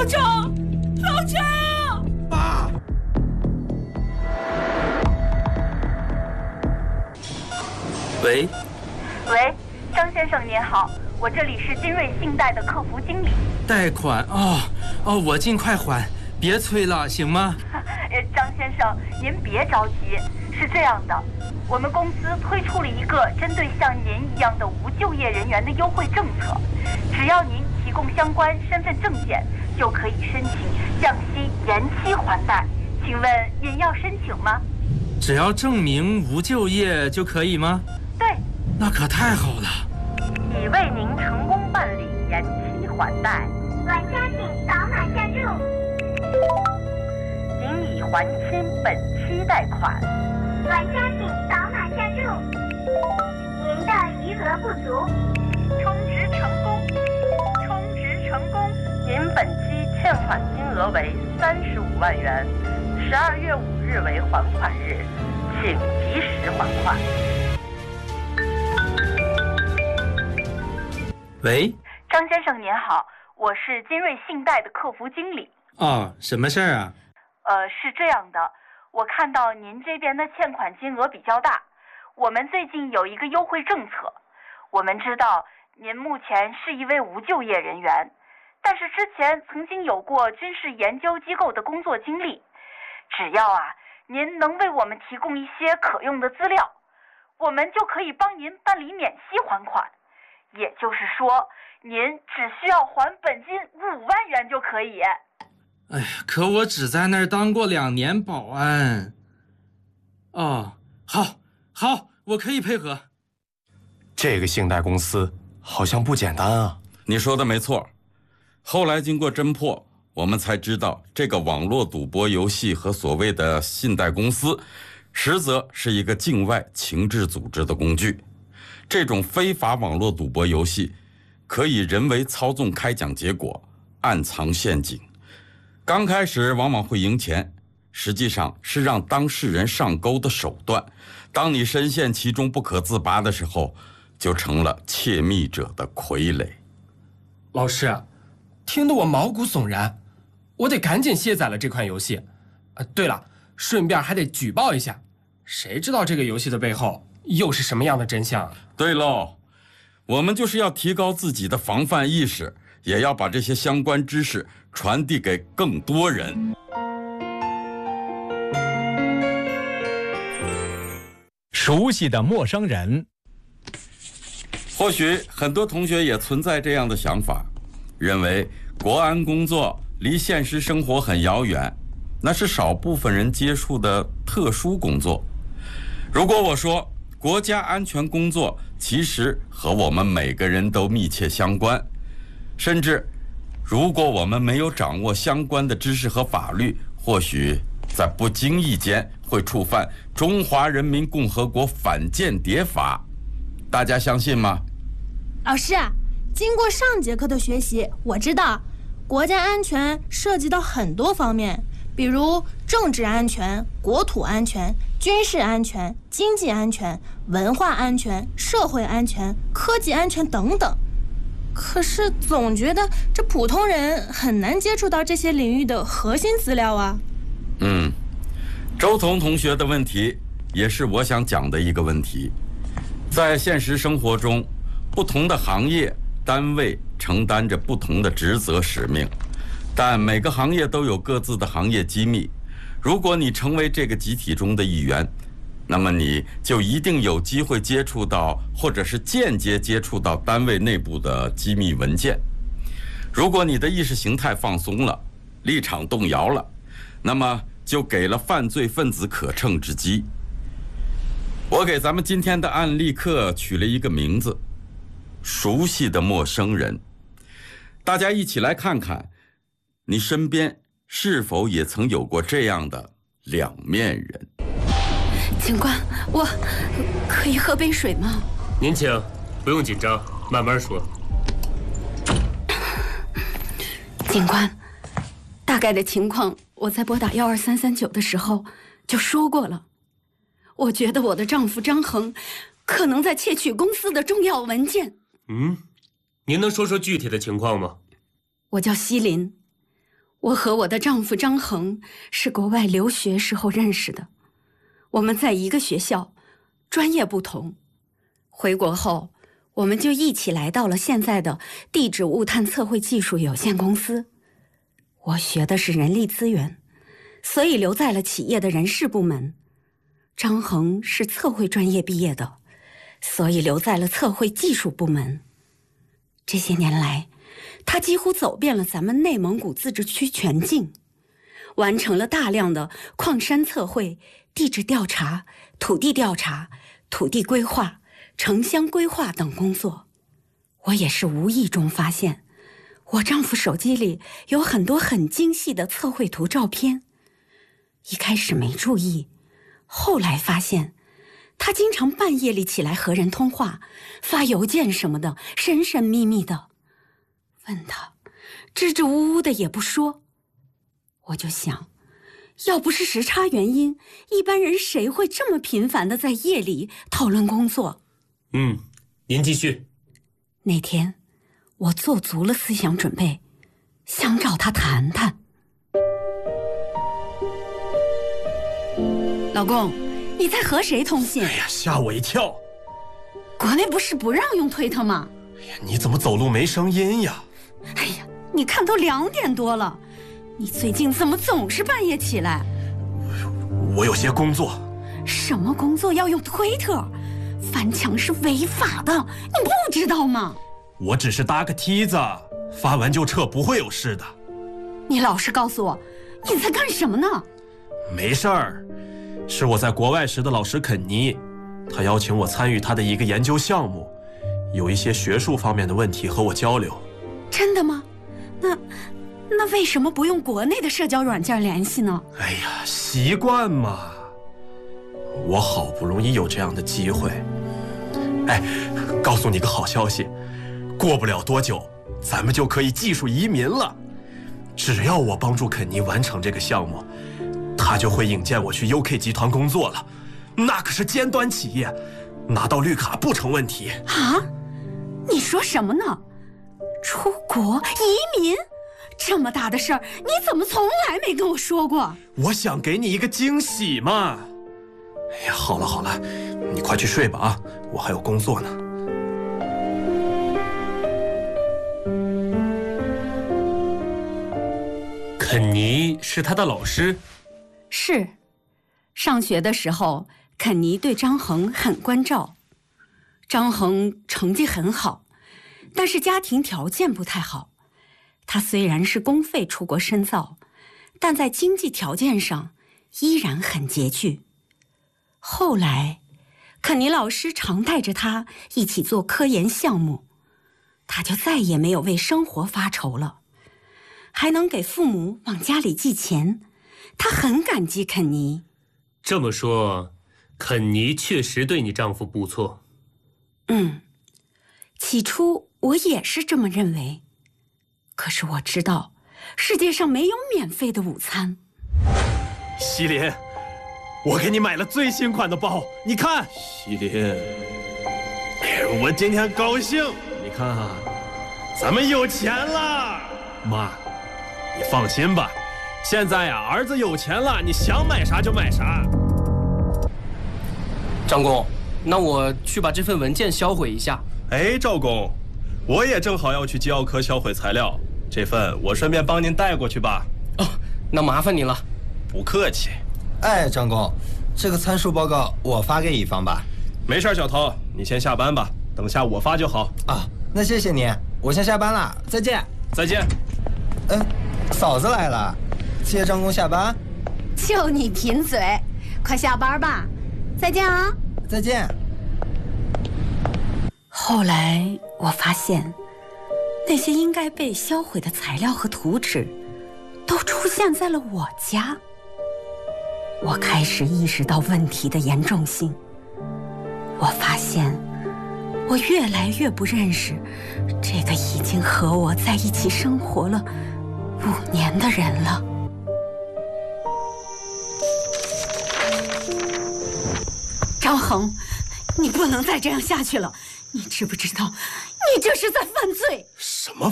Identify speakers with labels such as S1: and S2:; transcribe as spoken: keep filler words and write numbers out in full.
S1: 老张，老张，
S2: 爸。
S3: 喂，
S4: 喂，张先生您好，我这里是金瑞信贷的客服经理。
S3: 贷款哦哦，我尽快还，别催了，行吗？
S4: 张先生，您别着急，是这样的，我们公司推出了一个针对像您一样的无就业人员的优惠政策，只要您提供相关身份证件，就可以申请降息延期还贷。请问您要申请吗？
S3: 只要证明无就业就可以吗？
S4: 对。
S3: 那可太好了。
S4: 已为您成功办理延期还贷，
S5: 玩家请扫码下注。
S4: 您已还清本期贷款，
S5: 玩家请扫码下注。您的余额不足，
S4: 充值成功，充值成功。您本期欠款金额为三十五万元，十二月五日为还款日，请及时还款。
S3: 喂，
S4: 张先生您好，我是金瑞信贷的客服经理。
S3: 哦，什么事儿啊？
S4: 呃，是这样的，我看到您这边的欠款金额比较大，我们最近有一个优惠政策。我们知道您目前是一位无就业人员，但是之前曾经有过军事研究机构的工作经历。只要啊，您能为我们提供一些可用的资料，我们就可以帮您办理免息还款。也就是说，您只需要还本金五万元就可以。
S3: 哎呀，可我只在那儿当过两年保安。哦，好，好，我可以配合。
S2: 这个信贷公司好像不简单啊。
S6: 你说的没错，后来经过侦破，我们才知道这个网络赌博游戏和所谓的信贷公司，实则是一个境外情治组织的工具。这种非法网络赌博游戏可以人为操纵开奖结果，暗藏陷阱。刚开始往往会赢钱，实际上是让当事人上钩的手段。当你深陷其中不可自拔的时候，就成了窃密者的傀儡。
S7: 老师，听得我毛骨悚然，我得赶紧卸载了这款游戏。啊，对了，顺便还得举报一下，谁知道这个游戏的背后又是什么样的真相？
S6: 对喽，我们就是要提高自己的防范意识，也要把这些相关知识传递给更多人。
S8: 熟悉的陌生人。
S6: 或许很多同学也存在这样的想法，认为国安工作离现实生活很遥远，那是少部分人接触的特殊工作。如果我说国家安全工作其实和我们每个人都密切相关，甚至如果我们没有掌握相关的知识和法律，或许在不经意间会触犯《中华人民共和国反间谍法》，大家相信吗？
S9: 老师，经过上节课的学习，我知道国家安全涉及到很多方面，比如政治安全、国土安全、军事安全、经济安全、文化安全、社会安全、科技安全等等。可是总觉得这普通人很难接触到这些领域的核心资料啊。
S6: 嗯，周彤同学的问题也是我想讲的一个问题。在现实生活中，不同的行业单位承担着不同的职责使命，但每个行业都有各自的行业机密。如果你成为这个集体中的一员，那么你就一定有机会接触到，或者是间接接触到单位内部的机密文件。如果你的意识形态放松了，立场动摇了，那么就给了犯罪分子可乘之机。我给咱们今天的案例课取了一个名字：熟悉的陌生人。大家一起来看看，你身边是否也曾有过这样的两面人？
S10: 警官，我可以喝杯水吗？
S7: 您请，不用紧张，慢慢说。
S10: 警官，大概的情况我在拨打幺二三三九的时候就说过了。我觉得我的丈夫张恒可能在窃取公司的重要文件。
S7: 嗯，您能说说具体的情况吗？
S10: 我叫西林， 我和我的丈夫张恒是国外留学时候认识的，我们在一个学校，专业不同。回国后，我们就一起来到了现在的地质物探测绘技术有限公司。我学的是人力资源，所以留在了企业的人事部门。张恒是测绘专业毕业的，所以留在了测绘技术部门。这些年来，他几乎走遍了咱们内蒙古自治区全境，完成了大量的矿山测绘、地质调查、土地调查、土地规划、城乡规划等工作。我也是无意中发现，我丈夫手机里有很多很精细的测绘图照片。一开始没注意，后来发现他经常半夜里起来和人通话，发邮件什么的，神神秘秘的。问他，支支吾吾的也不说。我就想，要不是时差原因，一般人谁会这么频繁的在夜里讨论工作？
S7: 嗯，您继续。
S10: 那天，我做足了思想准备，想找他谈谈。老公，你在和谁通信？
S7: 哎呀，吓我一跳！
S10: 国内不是不让用推特吗？
S7: 哎呀，你怎么走路没声音呀？
S10: 哎呀，你看都两点多了，你最近怎么总是半夜起来？
S7: 我有些工作。
S10: 什么工作要用推特？翻墙是违法的，你不知道吗？
S7: 我只是搭个梯子，发完就撤，不会有事的。
S10: 你老实告诉我，你在干什么呢？
S7: 没事儿，是我在国外时的老师肯尼，他邀请我参与他的一个研究项目，有一些学术方面的问题和我交流。
S10: 真的吗？那那为什么不用国内的社交软件联系呢？
S7: 哎呀，习惯嘛。我好不容易有这样的机会。哎，告诉你个好消息，过不了多久，咱们就可以技术移民了。只要我帮助肯尼完成这个项目，他就会引荐我去 U K 集团工作了。那可是尖端企业，拿到绿卡不成问题。
S10: 啊？你说什么呢？出国移民？这么大的事儿，你怎么从来没跟我说过？
S7: 我想给你一个惊喜嘛。哎呀，好了好了，你快去睡吧啊，我还有工作呢。
S11: 肯尼是他的老师？
S10: 是，上学的时候，肯尼对张恒很关照。张恒成绩很好，但是家庭条件不太好。他虽然是公费出国深造，但在经济条件上依然很拮据。后来，肯尼老师常带着他一起做科研项目，他就再也没有为生活发愁了，还能给父母往家里寄钱。他很感激肯尼。
S11: 这么说，肯尼确实对你丈夫不错。
S10: 嗯，起初我也是这么认为。可是我知道，世界上没有免费的午餐。
S7: 西林，我给你买了最新款的包，你看。西林，我今天高兴，你看啊，咱们有钱了。妈，你放心吧，现在呀，儿子有钱了，你想买啥就买啥。
S12: 张工，那我去把这份文件销毁一下。
S7: 哎，赵工，我也正好要去机药科销毁材料，这份我顺便帮您带过去吧。
S12: 哦，那麻烦你了。
S7: 不客气。
S13: 哎，张工，这个参数报告我发给乙方吧。
S7: 没事，小涛，你先下班吧，等下我发就好。
S13: 啊，那谢谢你，我先下班了，再见。
S7: 再见。
S13: 嗯，嫂子来了，接张工下班。
S10: 就你贫嘴，快下班吧。再见啊。
S13: 再见。
S10: 后来我发现，那些应该被销毁的材料和图纸，都出现在了我家。我开始意识到问题的严重性。我发现，我越来越不认识这个已经和我在一起生活了五年的人了。张恒，你不能再这样下去了。你知不知道，你这是在犯罪？
S7: 什么